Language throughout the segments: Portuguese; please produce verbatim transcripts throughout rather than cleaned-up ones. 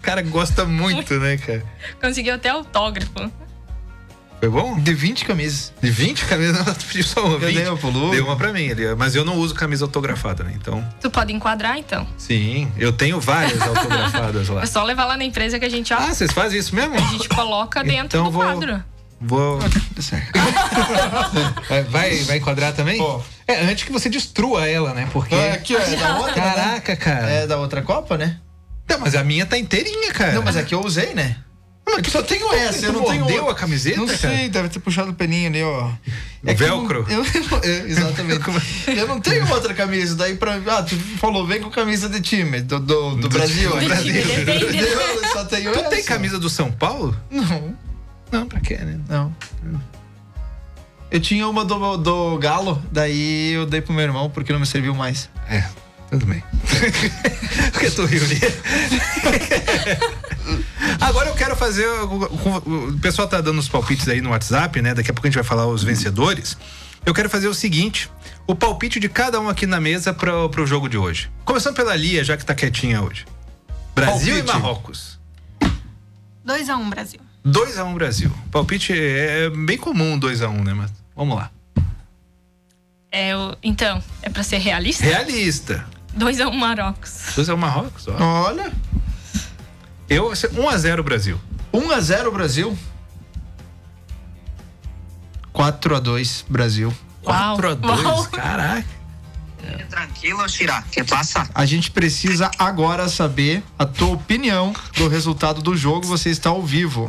cara gosta muito, né, cara? Conseguiu até autógrafo. Foi bom? De vinte camisas. De vinte camisas? Não, tu pediu só uma. Eu dei uma pro Lu. Deu uma pra mim ali. Mas eu não uso camisa autografada, né? Então. Tu pode enquadrar, então. Sim, eu tenho várias autografadas lá. É só levar lá na empresa que a gente... Ó, Ah, vocês fazem isso mesmo? a gente coloca dentro Então do vou- quadro. Vou. Tá certo. Vai, vai enquadrar também? Pô. É, antes que você destrua ela, né? Porque. É, aqui, ó, é da outra, né? Caraca, cara. É da outra Copa, né? Não, mas a minha tá inteirinha, cara. Não, mas aqui eu usei, né? Mas eu só tenho essa, tu eu não tenho mordeu outra. a camiseta, Não cara? sei, deve ter puxado o peninho ali, ó. O velcro? Eu, eu- eu- exatamente. Eu não tenho outra camisa, daí pra... Ah, tu falou, vem com camisa de time, do, do, do, Do Brasil. time, aí. Brasil. Depende, né? Eu só tenho Tu essa. tem camisa do São Paulo? Não, Não, pra quê, né? não. Eu tinha uma do, do Galo, daí eu dei pro meu irmão, porque não me serviu mais. É, tudo bem. Porque tu riu ali. Agora eu quero fazer. O pessoal tá dando os palpites aí no WhatsApp, né? Daqui a pouco a gente vai falar os vencedores. Eu quero fazer o seguinte: o palpite de cada um aqui na mesa pro, pro jogo de hoje. Começando pela Lia, já que tá quietinha hoje. Brasil Palpite. e Marrocos. dois a um, Brasil. dois a um Brasil. Palpite é bem comum dois a um, né? Mas vamos lá. É, o- então, é pra ser realista? Realista. dois a um, Marrocos. dois a um Marrocos, ó. Olha, Eu, um a zero Brasil. um a zero Brasil. quatro a dois Brasil. Uau. quatro a dois, Uau. caraca. Tranquilo, Shira. Que passa? A gente precisa agora saber a tua opinião do resultado do jogo. Você está ao vivo.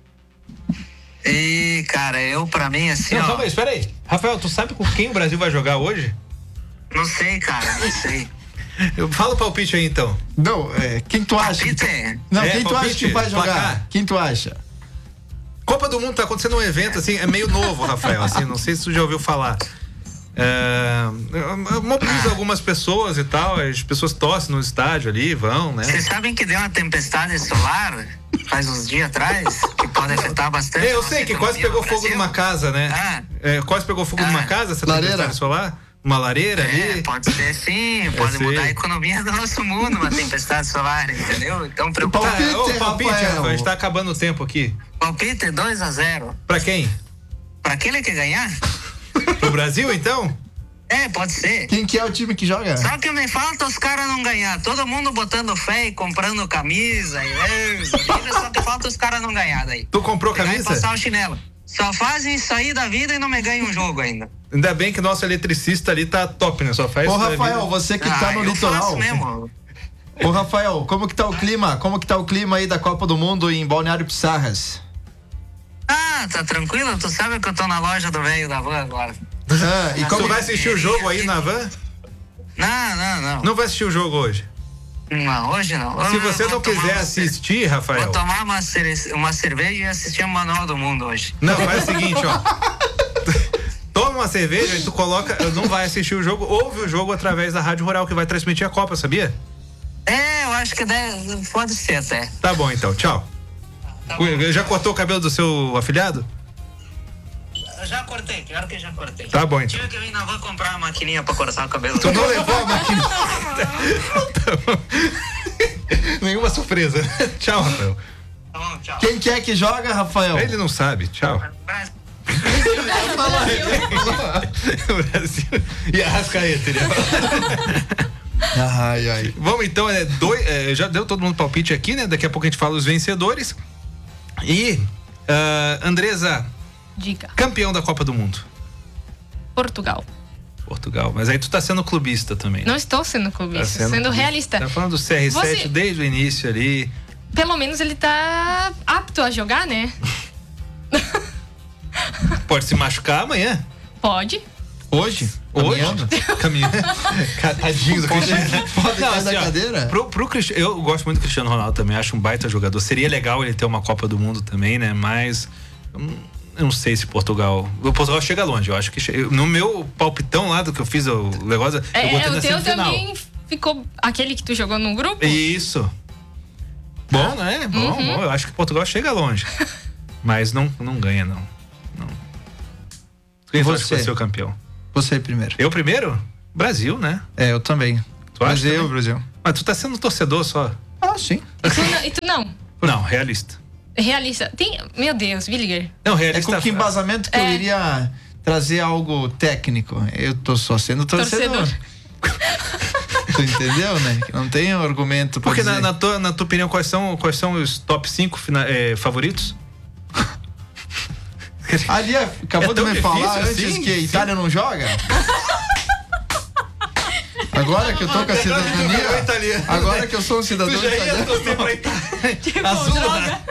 E, cara, eu, pra mim, assim, Não, ó. calma aí, espera aí. Rafael, tu sabe com quem o Brasil vai jogar hoje? Não sei, cara, não sei. Eu fala o palpite aí, então. Não, é, quem tu acha? que- Palpite? Não, É, quem tu acha palpite, que vai jogar? placar. Quem tu acha? Copa do Mundo tá acontecendo um evento, assim, é meio novo, Rafael, assim, não sei se tu já ouviu falar. É, mobiliza algumas pessoas e tal, as pessoas torcem no estádio ali, vão, né? Vocês sabem que deu uma tempestade solar faz uns dias atrás, que pode afetar bastante. É, eu a sei nossa que quase economia pegou no fogo Brasil. numa casa, né? Ah. É, quase pegou fogo numa Ah. casa, essa Lareira. tempestade solar. Uma lareira É, ali. pode ser sim, pode sei. mudar a economia do nosso mundo, uma tempestade solar, entendeu? Então, preocupado. Palpite, Tá, ô, palpite, Rafael. Rafael, a gente tá acabando o tempo aqui. Palpite dois a zero. Pra quem? Pra aquele que ganhar? Pro Brasil, então? É, pode ser. Quem que é o time que joga? Só que me falta os caras não ganhar. Todo mundo botando fé e comprando camisa. E, é, só que falta os caras não ganhar daí. Tu comprou Pegar e camisa? passar o chinelo. Só fazem isso aí da vida e não me ganham um jogo ainda. Ainda bem que nosso eletricista ali tá top, né? Só faz Ô, isso da Rafael, vida. você que Ah, tá no eu litoral. faço mesmo. Ô, Rafael, como que tá o clima? Como que tá o clima aí da Copa do Mundo em Balneário Pissarras? Ah, tá tranquilo? Tu sabe que eu tô na loja do velho da van agora. Ah, e Tu como... vai assistir o jogo aí na van? Não, não, não. Não vai assistir o jogo hoje. Não, hoje não. Se Eu você vou não tomar quiser uma cer- assistir, Rafael. Vou tomar uma, cere- uma cerveja e assistir o Manual do Mundo hoje. Não, faz o seguinte, ó. Toma uma cerveja e tu coloca. Não vai assistir o jogo, ouve o jogo através da Rádio Rural, que vai transmitir a Copa, sabia? É, eu acho que deve, pode ser até. Tá bom, então. Tchau. Tá bom. Já cortou o cabelo do seu afilhado? Eu já cortei, claro que já cortei. Tá bom, então. Tive que vir na van comprar uma maquininha pra cortar o cabelo. Tu não levou a máquina. Tá bom. Nenhuma surpresa. Tchau, Rafael. Tá bom, tchau. Quem que é que joga, Rafael? Ele não sabe. Tchau. O Brasil. E a Arrascaeta. Ele ia falar. Ai, ai. Vamos então, é, dois, é, já deu todo mundo palpite aqui, né? Daqui a pouco a gente fala os vencedores. E, ah, Andresa, Diga. campeão da Copa do Mundo. Portugal. Portugal. Mas aí tu tá sendo clubista também. Não estou sendo Tá clubista, sendo sendo, clubista. realista. Tá falando do C R sete Você- desde o início ali. Pelo menos ele tá apto a jogar, né? Pode se machucar amanhã. Pode. Hoje? Hoje? Caminhando? Caminhando. Tadinho do Cristiano. Pode cair da ó, cadeira? Pro, pro Cristiano, eu gosto muito do Cristiano Ronaldo também, acho um baita jogador. Seria legal ele ter uma Copa do Mundo também, né? Mas hum, eu não sei se Portugal. O Portugal chega longe, eu acho que che- no meu palpitão lá do que eu fiz o negócio, eu É, botei o na teu semifinal. também ficou aquele que tu jogou no grupo? Isso. Bom, né? Bom, Uhum. bom, eu acho que Portugal chega longe. Mas não, não ganha, não. não. Quem tu acha que Você? vai ser o campeão? Você primeiro. Eu primeiro? Brasil, né? É, eu também. Tu acha Brasil, também? Brasil. Mas tu tá sendo torcedor só. Ah, sim. E tu não? E tu não? Não, realista. Realista. Tem... Meu Deus, Williger. Não, É realista. com que embasamento que eu É. iria trazer algo técnico? Eu tô só sendo torcedor. Torcedor. Tu entendeu, né? Que não tem argumento pra Porque dizer. na, na, tua, na tua opinião, quais são, quais são os top cinco fina- eh, favoritos? Ali acabou É de tão me difícil falar antes assim? que a Itália não joga? Agora que eu tô com a cidadania. Agora que eu sou um cidadão Tu já ia italiano. torcer pra Itália. Tipo, Azul, droga. né?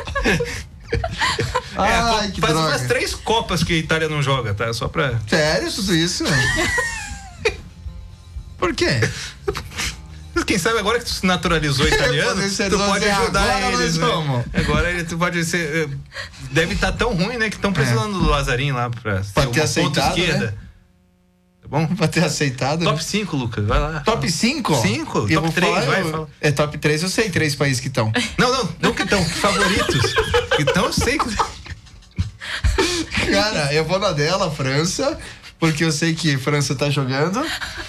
Ai, É, que faz droga. umas três Copas que a Itália não joga, tá? Só pra. Sério, tudo isso? Por quê? Quem sabe agora que tu se naturalizou italiano, Pode ser tu doze, pode ajudar agora eles, nós né? vamos. Agora ele tu pode ser. eh, Deve estar tão ruim, né? Que estão precisando do Lazarinho lá pra, Pra ser ter uma aceitado, ponta esquerda. né? Tá bom? Pra ter aceitado. Top né? cinco, Lucas, vai lá. Top cinco? Cinco? Eu Top vou três, falar, vai, eu- fala. É top três, eu sei três países que estão. Não, não, não que estão favoritos. Então eu sei que. Cara, eu vou na dela, França, porque eu sei que França tá jogando.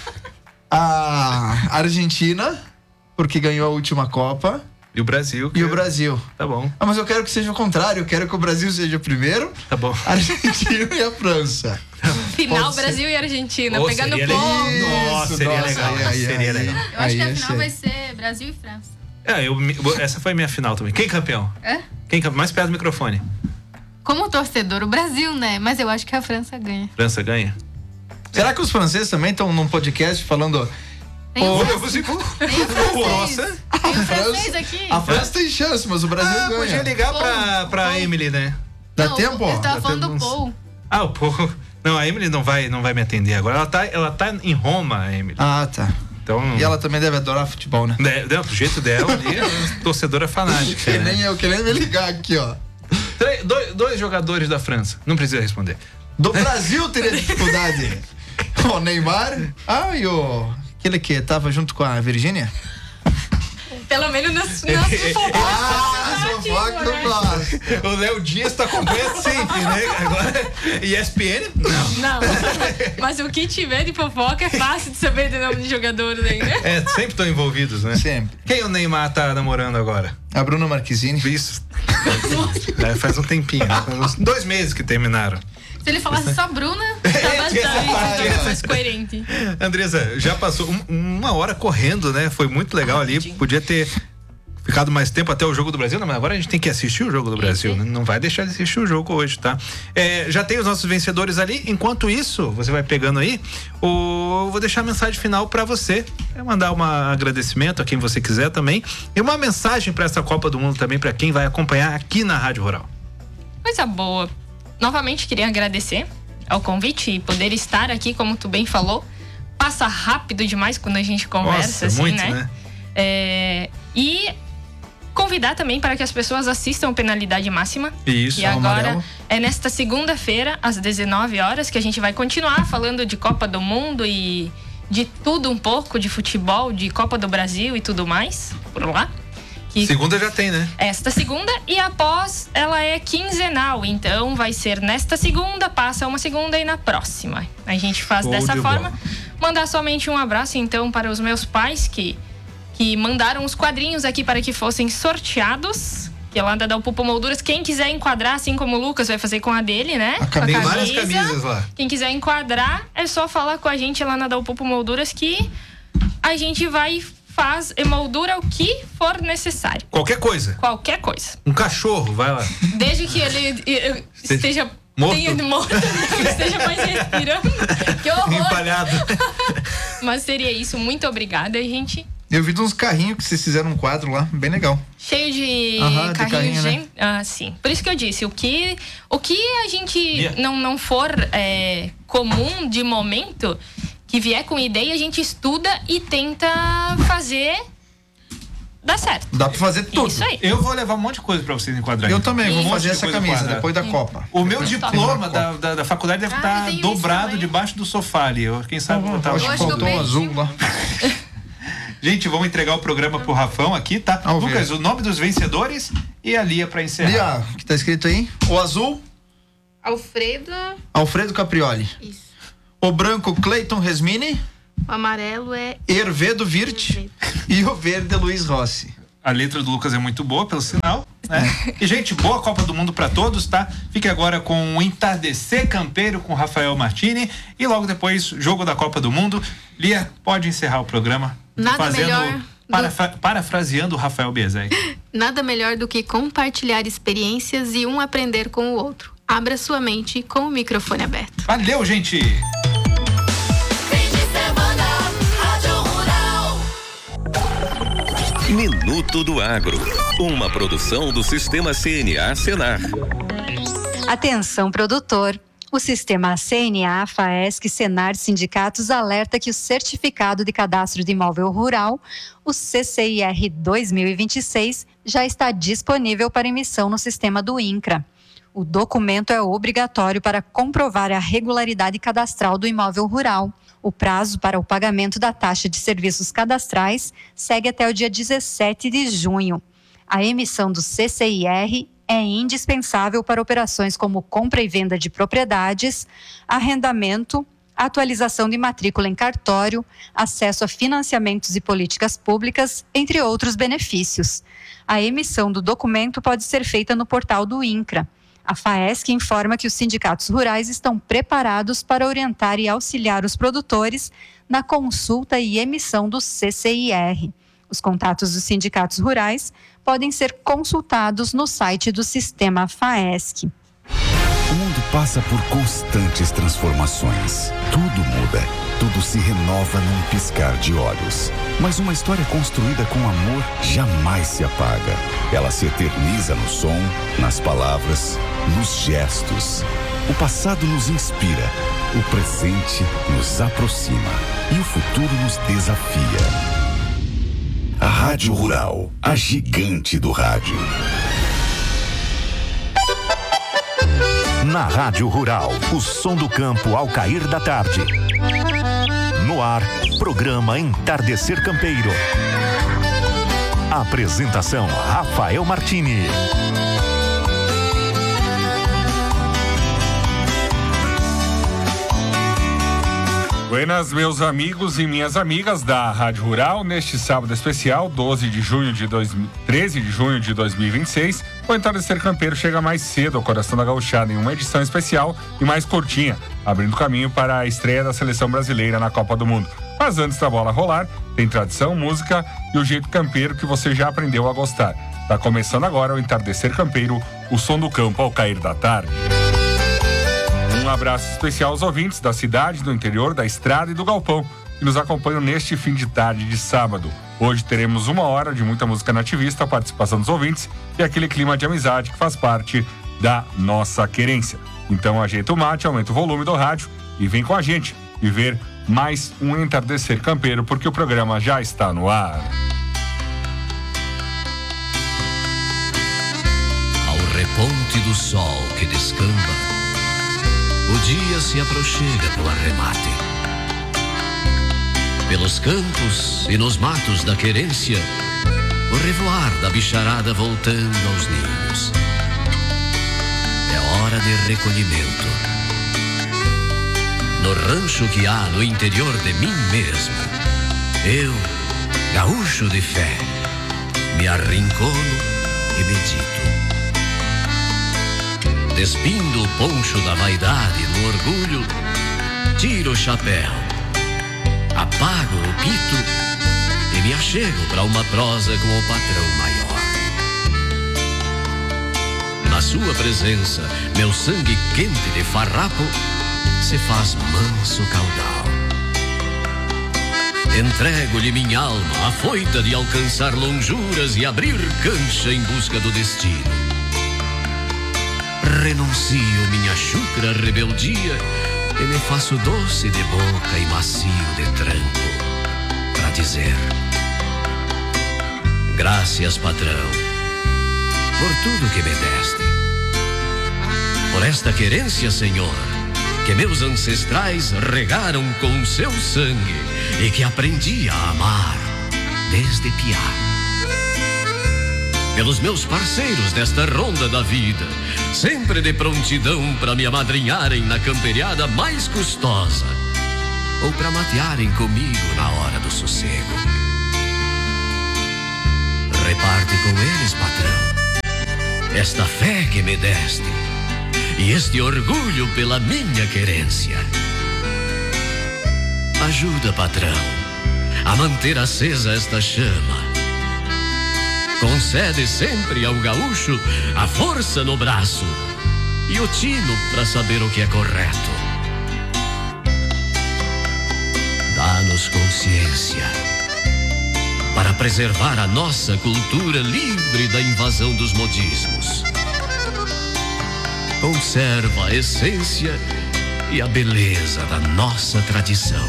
A Argentina, porque ganhou a última Copa. E o Brasil. E que- o Brasil. Tá bom, Ah, mas eu quero que seja o contrário. Eu quero que o Brasil seja o primeiro, tá bom. a Argentina e a França. Final, Pode ser. Brasil e Argentina. Ô, pegando seria ponto. legal. Nossa, seria legal, seria legal. Eu acho que a final vai ser Brasil e França. É, eu, essa foi a minha final também. Quem campeão? É? Quem campeão? Mais perto do microfone. Como torcedor, o Brasil, né? Mas eu acho que a França ganha. França ganha? Será que os franceses também estão num podcast falando... Tem Ô, o Eu francês, vou tem o francês. Nossa. Tem o A França- francês aqui. A França tem chance, mas o Brasil Ah, ganha. podia ligar pra, pra Paul. Emily, né? Dá Não, tempo? Eu tava Dá falando tempo do uns- Paul. Ah, o pô. Não, a Emily não vai, não vai me atender agora. Ela tá, ela tá em Roma, a Emily. Ah, tá. Então. E ela também deve adorar futebol, né? né, do jeito dela ali, é torcedora fanática. Que né? nem eu, que nem me ligar aqui, ó. Tre- dois, dois jogadores da França. Não precisa responder. Do Brasil teria dificuldade. O Neymar. Ah, e o... Aquele que tava junto com a Virgínia? Pelo menos nas, nas fofocas. Ah, fofoca eu gosto. O Léo Dias tá completo sempre, né? Agora, E S P N? Não. Não. Mas o que tiver de fofoca é fácil de saber do nome de jogadores aí, né? É, sempre estão envolvidos, né? Sempre. Quem o Neymar tá namorando agora? A Bruna Marquezine. Isso. É, faz um tempinho, né? Faz uns dois meses que terminaram. Se ele falasse só Bruna, Tava Essa parte, tá mais coerente. Andresa, já passou um- uma hora correndo, né? Foi muito legal ali. Rapidinho. Podia ter ficado mais tempo até o jogo do Brasil, não, mas agora a gente tem que assistir o jogo do Brasil, né? Não vai deixar de assistir o jogo hoje, tá? É, já tem os nossos vencedores ali. Enquanto isso, você vai pegando aí, o, eu vou deixar a mensagem final pra você. É mandar um agradecimento a quem você quiser também. E uma mensagem pra essa Copa do Mundo também, pra quem vai acompanhar aqui na Rádio Rural. Coisa boa. Novamente queria agradecer ao convite e poder estar aqui, como tu bem falou. Passa rápido demais quando a gente conversa, Nossa, assim, muito, né? né? É, e convidar também para que as pessoas assistam o Penalidade Máxima. Isso, E o agora amarelo. é nesta segunda-feira, às dezenove horas, que a gente vai continuar falando de Copa do Mundo e de tudo um pouco, de futebol, de Copa do Brasil e tudo mais, por lá. Que Segunda já tem, né? esta segunda e após ela é quinzenal, então vai ser nesta segunda, passa uma segunda e na próxima. A gente faz Show dessa de forma. bola. Mandar somente um abraço então para os meus pais que, que mandaram os quadrinhos aqui para que fossem sorteados. Que é lá da Dalpupo Molduras, quem quiser enquadrar, assim como o Lucas vai fazer com a dele, né? A camisa. Com a Várias camisa. camisas lá. Quem quiser enquadrar, é só falar com a gente lá na Dalpupo Molduras que a gente vai faz emoldura o que for necessário. Qualquer coisa. Qualquer coisa. Um cachorro, vai lá. Desde que ele eh, esteja Morto. tenha morto, que esteja mais respirando. Que horror! Empalhado. Mas seria isso. Muito obrigada, gente. Eu vi de uns carrinhos que vocês fizeram um quadro lá, bem legal. Cheio de Aham, de carrinhos, carrinho, né? gente. Ah, sim. Por isso que eu disse, o que, o que a gente Yeah. não, não for é, comum de momento, que vier com ideia, a gente estuda e tenta fazer dar certo. Dá pra fazer tudo. Isso aí. Eu vou levar um monte de coisa pra vocês enquadrarem. Eu também vou Um monte fazer de essa coisa camisa quadrada. depois da Copa. O meu Top. diploma da, da, da faculdade deve Ah, estar eu tenho dobrado isso também. debaixo do sofá ali. Eu, quem sabe Eu botar acho Eu que acho que eu faltou um perdi. azul lá. Gente, vamos entregar o programa pro Rafão aqui, tá? Ao ver. Lucas, o nome dos vencedores e a Lia pra encerrar. Ali, ó, que tá escrito aí. O azul, Alfredo. Alfredo Caprioli. Isso. O branco, Cleiton Resmini. O amarelo é. Hervedo Virt. E o verde, Luiz Rossi. A letra do Lucas é muito boa, pelo sinal, né? E, gente, boa Copa do Mundo pra todos, tá? Fique agora com o Entardecer Campeiro com Rafael Martini e logo depois, jogo da Copa do Mundo. Lia, pode encerrar o programa. Nada fazendo, melhor parafra, do... parafraseando o Rafael Biesek. Nada melhor do que compartilhar experiências e um aprender com o outro. Abra sua mente com o microfone aberto. Valeu, gente! Minuto do Agro, uma produção do Sistema C N A Senar. Atenção, produtor. O Sistema C N A, FAESC, Senar, Sindicatos alerta que o Certificado de Cadastro de Imóvel Rural, o C C I R dois mil e vinte e seis, já está disponível para emissão no sistema do INCRA. O documento é obrigatório para comprovar a regularidade cadastral do imóvel rural. O prazo para o pagamento da taxa de serviços cadastrais segue até o dia dezessete de junho. A emissão do C C I R é indispensável para operações como compra e venda de propriedades, arrendamento, atualização de matrícula em cartório, acesso a financiamentos e políticas públicas, entre outros benefícios. A emissão do documento pode ser feita no portal do INCRA. A FAESC informa que os sindicatos rurais estão preparados para orientar e auxiliar os produtores na consulta e emissão do C C I R. Os contatos dos sindicatos rurais podem ser consultados no site do Sistema FAESC. O mundo passa por constantes transformações. Tudo muda, tudo se renova num piscar de olhos. Mas uma história construída com amor jamais se apaga. Ela se eterniza no som, nas palavras, nos gestos. O passado nos inspira, o presente nos aproxima e o futuro nos desafia. A Rádio Rural, a gigante do rádio. Na Rádio Rural, o som do campo ao cair da tarde. No ar, programa Entardecer Campeiro. Apresentação Rafael Martini. Buenas, meus amigos e minhas amigas da Rádio Rural, neste sábado especial, doze de junho de dois, treze de junho de dois mil e vinte e seis, o Entardecer Campeiro chega mais cedo ao coração da gauchada em uma edição especial e mais curtinha, abrindo caminho para a estreia da seleção brasileira na Copa do Mundo. Mas antes da bola rolar, tem tradição, música e o jeito campeiro que você já aprendeu a gostar. Tá começando agora o Entardecer Campeiro, o som do campo ao cair da tarde. Um abraço especial aos ouvintes da cidade, do interior, da estrada e do galpão que nos acompanham neste fim de tarde de sábado. Hoje teremos uma hora de muita música nativista, a participação dos ouvintes e aquele clima de amizade que faz parte da nossa querência. Então ajeita o mate, aumenta o volume do rádio e vem com a gente viver mais um Entardecer Campeiro, porque o programa já está no ar. Ao reponte do sol que descamba, o dia se aproxima pro arremate. Pelos campos e nos matos da querência, o revoar da bicharada voltando aos ninhos. É hora de recolhimento. No rancho que há no interior de mim mesmo, eu, gaúcho de fé, me arrincono e medito. Despindo o poncho da vaidade no orgulho, tiro o chapéu, apago o pito e me achego para uma prosa com o patrão maior. Na sua presença, meu sangue quente de farrapo se faz manso caudal. Entrego-lhe minha alma, afoita de alcançar lonjuras e abrir cancha em busca do destino. Renuncio minha chucra rebeldia e me faço doce de boca e macio de tranco para dizer: graças, patrão, por tudo que me deste, por esta querência, Senhor, que meus ancestrais regaram com seu sangue e que aprendi a amar desde piá. Pelos meus parceiros desta ronda da vida, sempre de prontidão para me amadrinharem na camperiada mais custosa ou para matearem comigo na hora do sossego. parte com eles, patrão. Esta fé que me deste e este orgulho pela minha querência. Ajuda, patrão, a manter acesa esta chama. Concede sempre ao gaúcho a força no braço e o tino para saber o que é correto. Dá-nos consciência para preservar a nossa cultura livre da invasão dos modismos. Conserva a essência e a beleza da nossa tradição.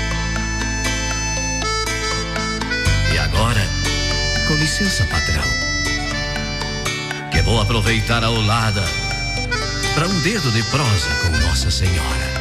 E agora, com licença, patrão, que vou aproveitar a olada para um dedo de prosa com Nossa Senhora.